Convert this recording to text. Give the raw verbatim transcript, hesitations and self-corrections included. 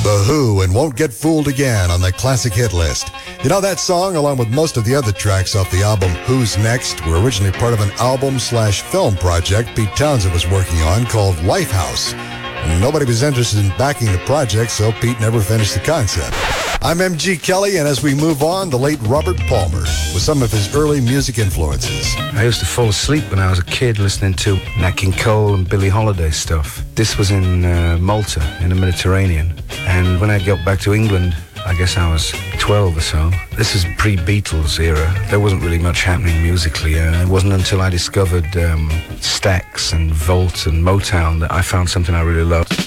The Who and Won't Get Fooled Again on the classic hit list. You know, that song, along with most of the other tracks off the album Who's Next, were originally part of an album slash film project Pete Townsend was working on called Lifehouse. And nobody was interested in backing the project, so Pete never finished the concept. I'm M G Kelly, and as we move on, the late Robert Palmer with some of his early music influences. I used to fall asleep when I was a kid listening to Nat King Cole and Billie Holiday stuff. This was in uh, Malta, in the Mediterranean. And when I got back to England, I guess I was twelve or so. This is pre-Beatles era. There wasn't really much happening musically. Uh, it wasn't until I discovered um, Stax and Volt and Motown that I found something I really loved.